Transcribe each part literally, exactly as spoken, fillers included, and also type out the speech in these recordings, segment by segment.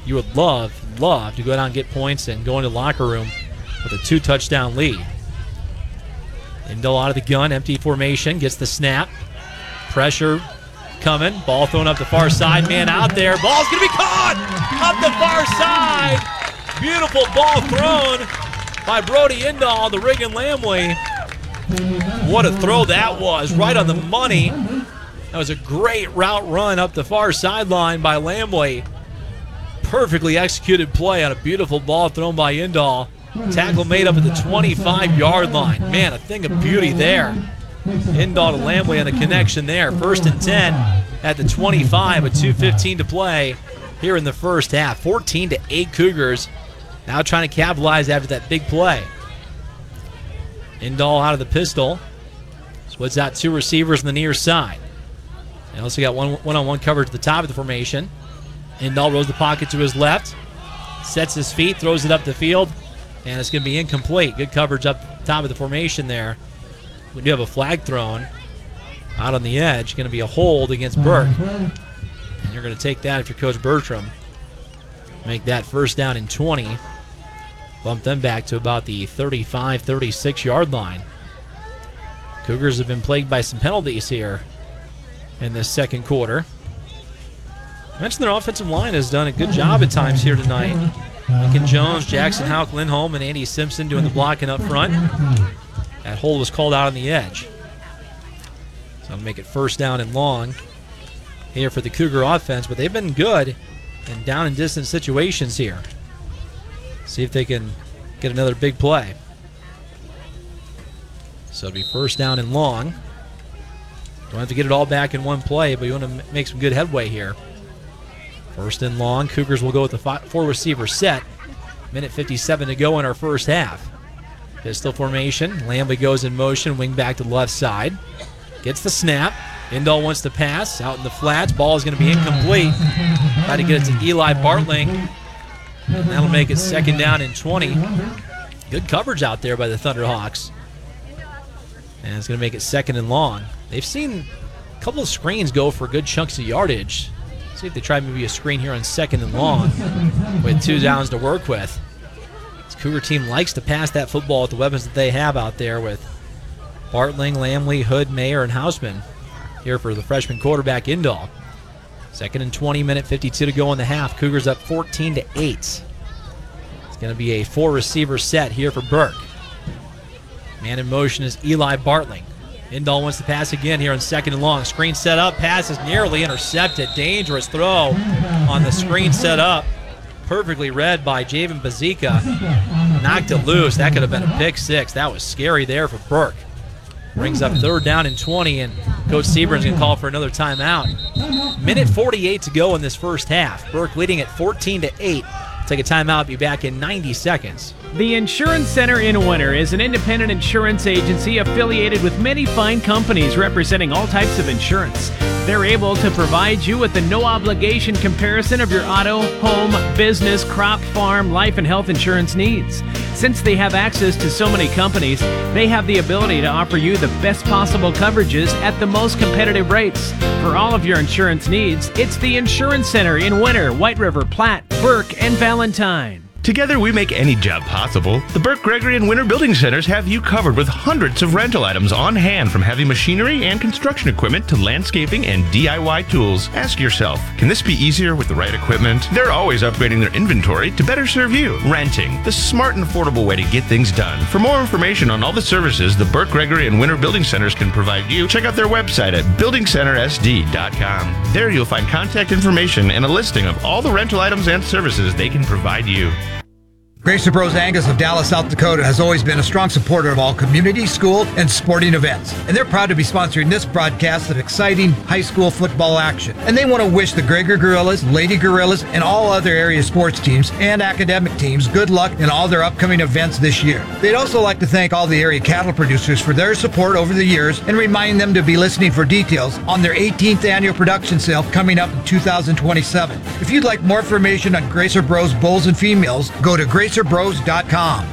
you would love, love to go down and get points and go into the locker room with a two-touchdown lead. Indall out of the gun, empty formation, gets the snap. Pressure coming, ball thrown up the far side, man out there. Ball's going to be caught up the far side. Beautiful ball thrown by Brody Indall, the Reagan Lamley. What a throw that was, right on the money. That was a great route run up the far sideline by Lamley. Perfectly executed play on a beautiful ball thrown by Indall. Tackle made up at the twenty-five-yard line. Man, a thing of beauty there. Indall to Lamley on the connection there. First and ten at the twenty-five with two fifteen to play here in the first half. fourteen to eight Cougars. Now trying to capitalize after that big play. Indall out of the pistol. Splits out two receivers on the near side. They also got one one-on-one coverage at the top of the formation. Indall rolls the pocket to his left. Sets his feet, throws it up the field. And it's going to be incomplete. Good coverage up top of the formation there. We do have a flag thrown out on the edge. Going to be a hold against Burke. And you're going to take that if you're Coach Bertram. Make that first down and twenty. Bump them back to about the thirty-five, thirty-six-yard line. Cougars have been plagued by some penalties here in this second quarter. I mentioned their offensive line has done a good job at times here tonight. Lincoln Jones, Jackson Houck, Lindholm, and Andy Simpson doing the blocking up front. That hold was called out on the edge. So I'll make it first down and long here for the Cougar offense, but they've been good in down and distance situations here. See if they can get another big play. So it'll be first down and long. Don't have to get it all back in one play, but you want to make some good headway here. First and long. Cougars will go with the five, four receiver set. Minute fifty-seven to go in our first half. Pistol formation. Lamley goes in motion. Wing back to the left side. Gets the snap. Indall wants to pass. Out in the flats. Ball is going to be incomplete. Try to get it to Eli Bartling. And that'll make it second down and twenty. Good coverage out there by the Thunderhawks. And it's going to make it second and long. They've seen a couple of screens go for good chunks of yardage. See if they try maybe a screen here on second and long with two downs to work with. This Cougar team likes to pass that football with the weapons that they have out there with Bartling, Lamley, Hood, Mayer, and Hausman here for the freshman quarterback Indall. Second and twenty, minute fifty-two to go in the half. Cougars up fourteen to eight. It's going to be a four receiver set here for Burke. Man in motion is Eli Bartling. Indall wants to pass again here on second and long. Screen set up, pass is nearly intercepted. Dangerous throw on the screen set up. Perfectly read by Javen Bazika. Knocked it loose. That could have been a pick six. That was scary there for Burke. Brings up third down and twenty, and Coach Seburn's going to call for another timeout. Minute forty-eight to go in this first half. Burke leading at fourteen to eight. Take a timeout, be back in ninety seconds. The Insurance Center in Winter is an independent insurance agency affiliated with many fine companies representing all types of insurance. They're able to provide you with a no-obligation comparison of your auto, home, business, crop, farm, life, and health insurance needs. Since they have access to so many companies, they have the ability to offer you the best possible coverages at the most competitive rates. For all of your insurance needs, it's the Insurance Center in Winter, White River, Platte, Burke, and Valentine. Together we make any job possible. The Burke, Gregory, and Winter Building Centers have you covered with hundreds of rental items on hand, from heavy machinery and construction equipment to landscaping and D I Y tools. Ask yourself, can this be easier with the right equipment? They're always upgrading their inventory to better serve you. Renting, the smart and affordable way to get things done. For more information on all the services the Burke, Gregory, and Winter Building Centers can provide you, check out their website at building center s d dot com. There you'll find contact information and a listing of all the rental items and services they can provide you. Gracer Bros Angus of Dallas, South Dakota has always been a strong supporter of all community, school, and sporting events. And they're proud to be sponsoring this broadcast of exciting high school football action. And they want to wish the Gregor Gorillas, Lady Gorillas, and all other area sports teams and academic teams good luck in all their upcoming events this year. They'd also like to thank all the area cattle producers for their support over the years and remind them to be listening for details on their eighteenth annual production sale coming up in two thousand twenty-seven. If you'd like more information on Gracer Bros bulls and females, go to gracer bros dot com.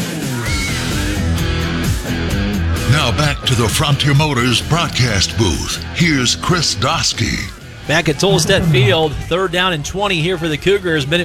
Now back to the Frontier Motors broadcast booth. Here's Chris Dosky. Back at Tolstedt Field, third down and twenty here for the Cougars. Minute